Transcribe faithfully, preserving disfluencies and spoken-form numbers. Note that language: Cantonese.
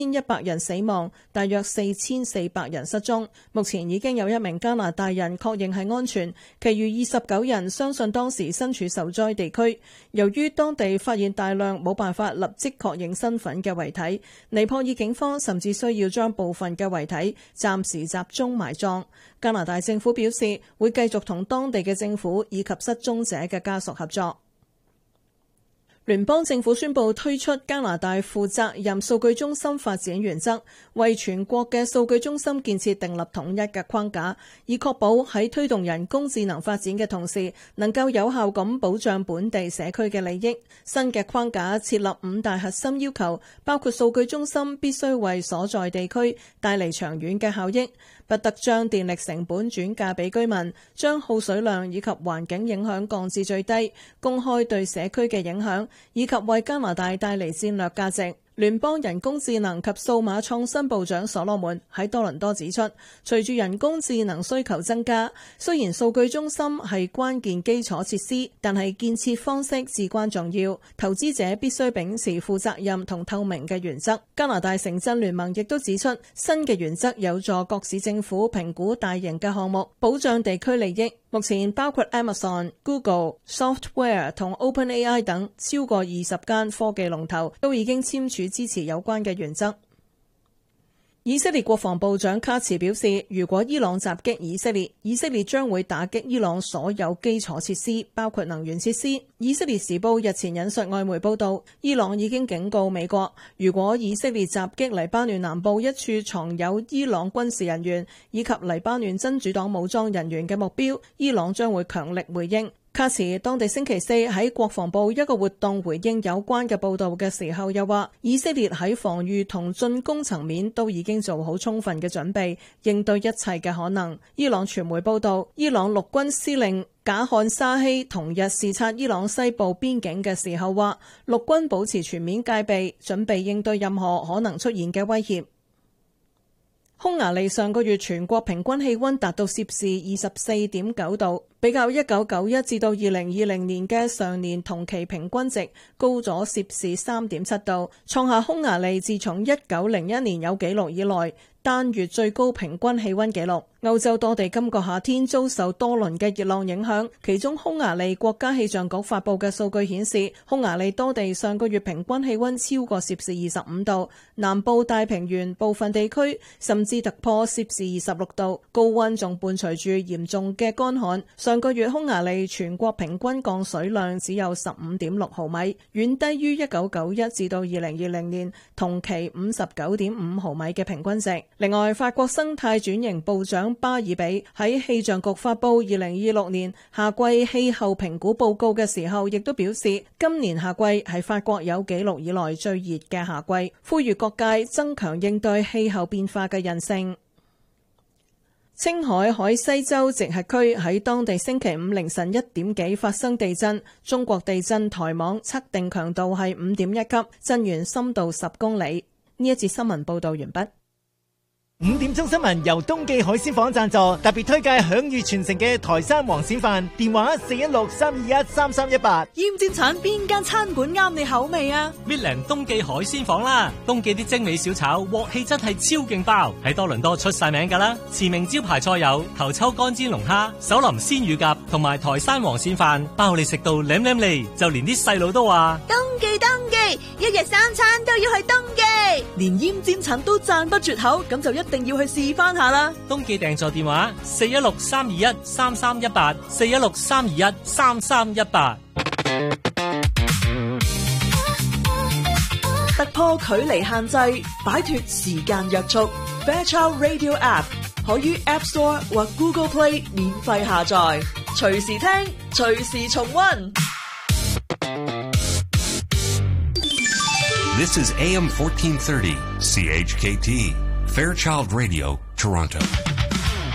一百人死亡，大約四千四百人失蹤。目前已經有一名加拿大人確認係安全，其餘二十九人相信當時身處受災地區。由於當地發現大量冇辦法立即確認身份嘅遺體，尼泊爾警方甚至需要將部分嘅遺體暫時集中埋葬。加拿大政府表示會繼續同當地嘅政府以及失蹤者嘅家屬合作。聯邦政府宣布推出加拿大負責任數據中心發展原則，為全國嘅數據中心建設訂立統一嘅框架，以確保喺推動人工智能發展嘅同時，能夠有效咁保障本地社區嘅利益。新嘅框架設立五大核心要求，包括數據中心必須為所在地區帶嚟長遠嘅效益，不得將電力成本轉嫁俾居民，將耗水量以及環境影響降至最低，公開對社區嘅影響，以及為加拿大帶嚟戰略價值。聯邦人工智能及數碼創新部長所羅門喺多倫多指出，隨住人工智能需求增加，雖然數據中心係關鍵基礎設施，但係建設方式至關重要。投資者必須秉持負責任同透明嘅原則。加拿大城鎮聯盟亦都指出，新嘅原則有助各市政府評估大型嘅項目，保障地區利益。目前包括 Amazon、Google、Software 同 OpenAI 等超過二十間科技龍頭都已經簽署支持有關嘅原則。以色列國防部長卡茨表示，如果伊朗襲擊以色列，以色列將會打擊伊朗所有基礎設施，包括能源設施。以色列時報日前引述外媒報道，伊朗已經警告美國，如果以色列襲擊黎巴嫩南部一處藏有伊朗軍事人員以及黎巴嫩真主黨武裝人員嘅目標，伊朗將會強力回應。卡茨當地星期四喺國防部一個活動回應有關嘅報道嘅時候，又話以色列喺防禦同進攻層面都已經做好充分嘅準備，應對一切嘅可能。伊朗傳媒報道，伊朗陸軍司令賈漢沙希同日視察伊朗西部邊境嘅時候話，陸軍保持全面戒備，準備應對任何可能出現嘅威脅。匈牙利上個月全國平均氣溫達到攝氏二十四點九度，比較一九九一至到二零二零年嘅上年同期平均值高咗攝氏三點七度，創下匈牙利自從一九零一年有紀錄以來單月最高平均氣溫紀錄。歐洲多地今個夏天遭受多輪嘅熱浪影響，其中匈牙利國家氣象局發布嘅數據顯示，匈牙利多地上個月平均氣溫超過攝氏二十五度，南部大平原部分地區甚至突破攝氏二十六度，高溫仲伴隨住嚴重嘅乾旱。上個月匈牙利全國平均降水量只有十五點六毫米，遠低於一九九一至到二零二零年同期五十九點五毫米嘅平均值。另外，法國生態轉型部長巴爾比喺氣象局發布二零二六年夏季氣候評估報告嘅時候，亦都表示今年夏季係法國有紀錄以來最熱嘅夏季，呼籲各界增強應對氣候變化嘅韌性。青海海西州直轄區喺當地星期五凌晨一點幾發生地震，中國地震台網測定強度係五點一級，震源深度十公里。呢一節新聞報道完畢。 五點鐘新聞由東記海鮮舫贊助，特別推介享譽傳承嘅台山黃鱔飯，電話四一六三二一三三一八。 鹽煎橙邊間餐館啱你口味啊？ 搣靚東記海鮮舫啦，東記啲精美小炒鑊氣真係超勁爆，喺多倫多出晒名噶啦。馳名招牌菜有頭抽乾煎龍蝦、手淋鮮乳鴿同埋台山黃鱔飯，包你食到舐舐脷，就連啲細路都話東記東記，一日三餐都要去東記，連鹽煎橙都讚不絕口，咁就一定要去試翻下啦！ 東記訂座電話四一六三二一三三一八，四一六三二一三三一八。 突破距離限制，擺脫時間約束。Fairchild Radio App 可於 App Store 或 Google Play 免費下載，隨時聽，隨時重溫。 This is A M fourteen thirty C H K T Fairchild Radio, Toronto.